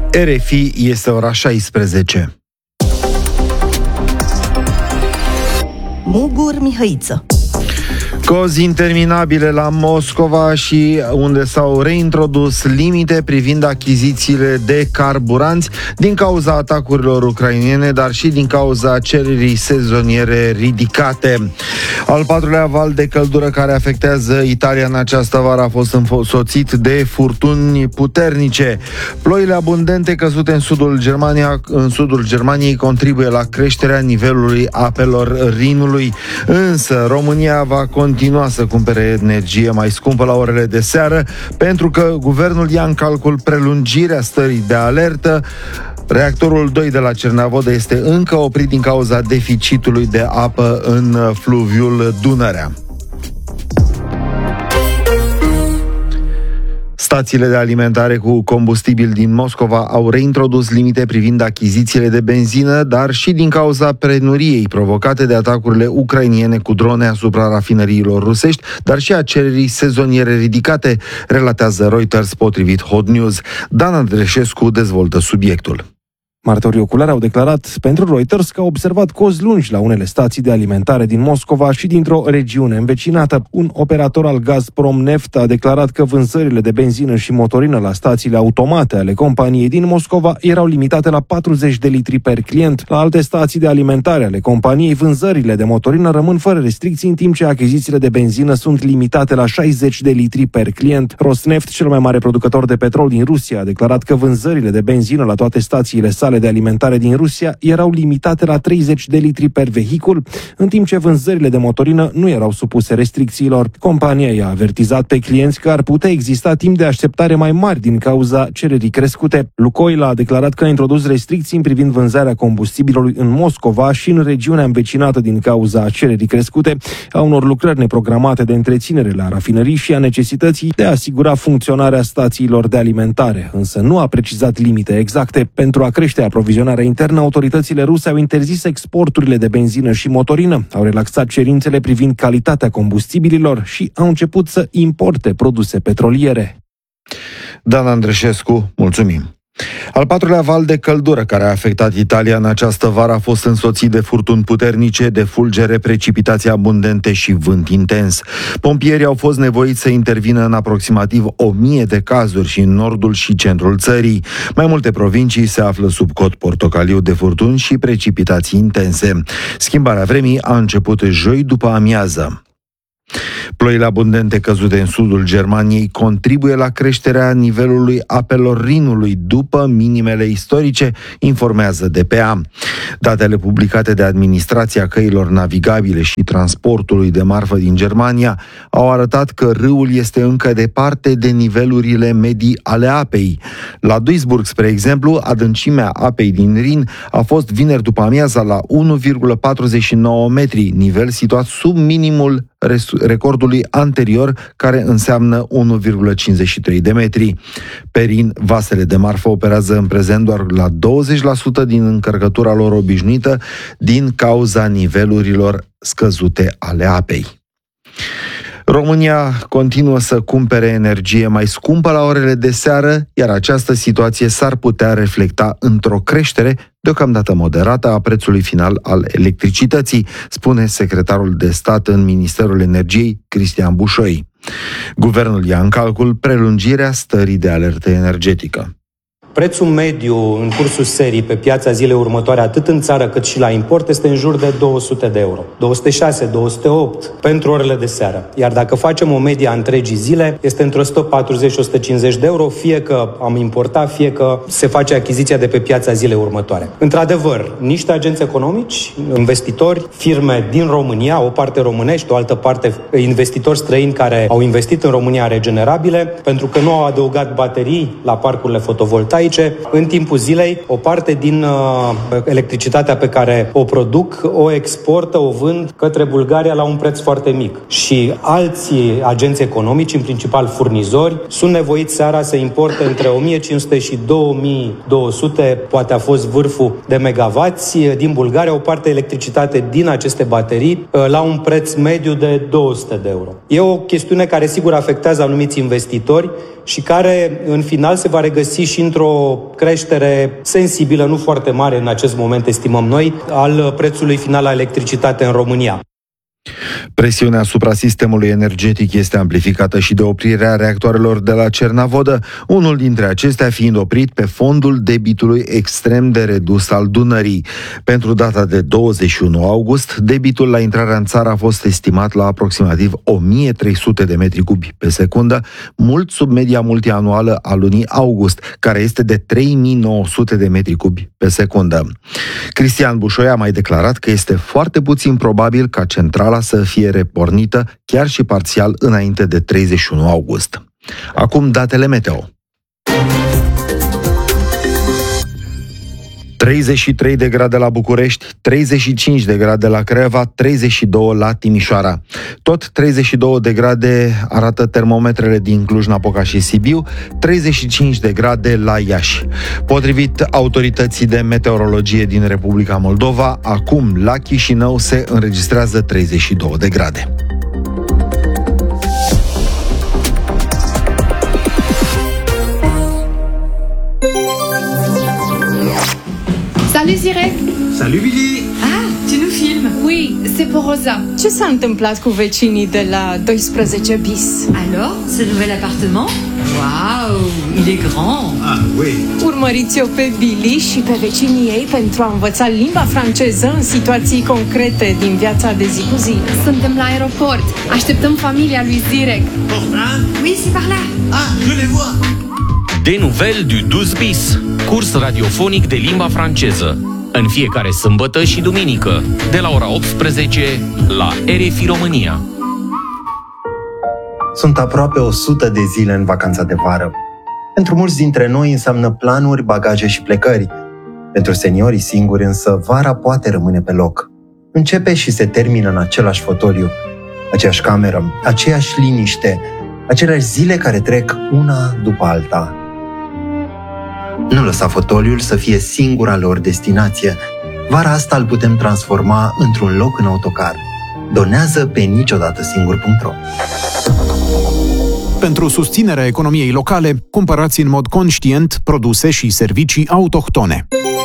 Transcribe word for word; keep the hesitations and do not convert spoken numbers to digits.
R F I, este ora șaisprezece. Mugur Mihăiță. Cozi interminabile la Moscova și unde s-au reintrodus limite privind achizițiile de carburanți din cauza atacurilor ucrainene, dar și din cauza cererii sezoniere ridicate. Al patrulea val de căldură care afectează Italia în această vară a fost însoțit de furtuni puternice. Ploile abundente căzute în sudul Germania, în sudul Germaniei contribuie la creșterea nivelului apelor Rinului. Însă România va continua continua să cumpere energie mai scumpă la orele de seară, pentru că guvernul ia în calcul prelungirea stării de alertă. Reactorul doi de la Cernavodă este încă oprit din cauza deficitului de apă în fluviul Dunărea. Stațiile de alimentare cu combustibil din Moscova au reintrodus limite privind achizițiile de benzină, dar și din cauza penuriei provocate de atacurile ucrainiene cu drone asupra rafinăriilor rusești, dar și a cererii sezoniere ridicate, relatează Reuters potrivit Hot News. Dan Andreșescu dezvoltă subiectul. Martorii oculari au declarat pentru Reuters că au observat cozi lungi la unele stații de alimentare din Moscova și dintr-o regiune învecinată. Un operator al Gazprom Neft a declarat că vânzările de benzină și motorină la stațiile automate ale companiei din Moscova erau limitate la patruzeci de litri per client. La alte stații de alimentare ale companiei, vânzările de motorină rămân fără restricții, în timp ce achizițiile de benzină sunt limitate la șaizeci de litri per client. Rosneft, cel mai mare producător de petrol din Rusia, a declarat că vânzările de benzină la toate stațiile sale de alimentare din Rusia erau limitate la treizeci de litri per vehicul, în timp ce vânzările de motorină nu erau supuse restricțiilor. Compania i-a avertizat pe clienți că ar putea exista timp de așteptare mai mari din cauza cererii crescute. Lukoil a declarat că a introdus restricții în privind vânzarea combustibilului în Moscova și în regiunea învecinată din cauza cererii crescute, a unor lucrări neprogramate de întreținere la rafinării și a necesității de a asigura funcționarea stațiilor de alimentare, însă nu a precizat limite exacte. Pentru a crește aprovizionarea internă, autoritățile ruse au interzis exporturile de benzină și motorină, au relaxat cerințele privind calitatea combustibililor și au început să importe produse petroliere. Dan Andreșescu, mulțumim. Al patrulea val de căldură care a afectat Italia în această vară a fost însoțit de furtuni puternice, de fulgere, precipitații abundente și vânt intens. Pompierii au fost nevoiți să intervină în aproximativ o mie de cazuri și în nordul și centrul țării. Mai multe provincii se află sub cod portocaliu de furtuni și precipitații intense. Schimbarea vremii a început joi după amiază. Ploile abundente căzute în sudul Germaniei contribuie la creșterea nivelului apelor Rinului după minimele istorice, informează D P A. Datele publicate de Administrația Căilor Navigabile și Transportului de Marfă din Germania au arătat că râul este încă departe de nivelurile medii ale apei. La Duisburg, spre exemplu, adâncimea apei din Rin a fost vineri după amiaza la unu virgulă patruzeci și nouă metri, nivel situat sub minimul recordului anterior, care înseamnă unu virgulă cincizeci și trei de metri. Pe Rin, vasele de marfă operează în prezent doar la douăzeci la sută din încărcătura lor obișnuită din cauza nivelurilor scăzute ale apei. România continuă să cumpere energie mai scumpă la orele de seară, iar această situație s-ar putea reflecta într-o creștere deocamdată moderată a prețului final al electricității, spune secretarul de stat în Ministerul Energiei, Cristian Bușoi. Guvernul ia în calcul prelungirea stării de alertă energetică. Prețul mediu în cursul serii pe piața zilei următoare, atât în țară cât și la import, este în jur de două sute de euro. două sute șase, două sute opt pentru orele de seară. Iar dacă facem o medie a întregii zile, este între o sută patruzeci și o sută cincizeci de euro, fie că am importat, fie că se face achiziția de pe piața zilei următoare. Într-adevăr, niște agenți economici, investitori, firme din România, o parte românești, o altă parte investitori străini care au investit în România regenerabile, pentru că nu au adăugat baterii la parcurile fotovoltaice, în timpul zilei, o parte din uh, electricitatea pe care o produc, o exportă, o vând către Bulgaria la un preț foarte mic. Și alții agenți economici, în principal furnizori, sunt nevoiți seara să importe între o mie cinci sute și două mii două sute, poate a fost vârful de megavați, din Bulgaria, o parte electricitate din aceste baterii uh, la un preț mediu de două sute de euro. E o chestiune care sigur afectează anumiți investitori și care în final se va regăsi și într-o creștere sensibilă, nu foarte mare în acest moment, estimăm noi, al prețului final la electricitate în România. Presiunea asupra sistemului energetic este amplificată și de oprirea reactoarelor de la Cernavodă, unul dintre acestea fiind oprit pe fondul debitului extrem de redus al Dunării. Pentru data de douăzeci și unu august, debitul la intrarea în țară a fost estimat la aproximativ o mie trei sute de metri cubi pe secundă, mult sub media multianuală a lunii august, care este de trei mii nouă sute de metri cubi pe secundă. Cristian Bușoi a mai declarat că este foarte puțin probabil ca centrala să fie repornită chiar și parțial înainte de treizeci și unu august. Acum datele meteo. treizeci și trei de grade la București, treizeci și cinci de grade la Craiova, treizeci și doi la Timișoara. Tot treizeci și două de grade arată termometrele din Cluj-Napoca și Sibiu, treizeci și cinci de grade la Iași. Potrivit autorității de meteorologie din Republica Moldova, acum la Chișinău se înregistrează treizeci și două de grade. Salut Zirek! Salut Billy! Ah, tu nous filmes? Oui, c'est pour Rosa. Ce s-a întâmplat cu vecinii de la doisprezece bis? Alors, ce nouvel appartement? Waouh, il est grand! Ah, oui! Urmăriți-o pe Billy și pe vecinii ei pentru a învăța limba franceză în situații concrete din viața de zi cu zi. Suntem la aeroport. Așteptăm familia lui Zirek. Portin? Oui, c'est par là. Ah, je les vois! Des Nouvelles du douze bis, curs radiofonic de limba franceză, în fiecare sâmbătă și duminică, de la ora optsprezece la R F I România. Sunt aproape o sută de zile în vacanța de vară. Pentru mulți dintre noi înseamnă planuri, bagaje și plecări. Pentru seniorii singuri însă, vara poate rămâne pe loc. Începe și se termină în același fotoliu, aceeași cameră, aceeași liniște, aceleași zile care trec una după alta. Nu lăsa fotoliul să fie singura lor destinație. Vara asta îl putem transforma într-un loc în autocar. Donează pe niciodată singur punct ro. Pentru susținerea economiei locale, cumpărați în mod conștient produse și servicii autohtone.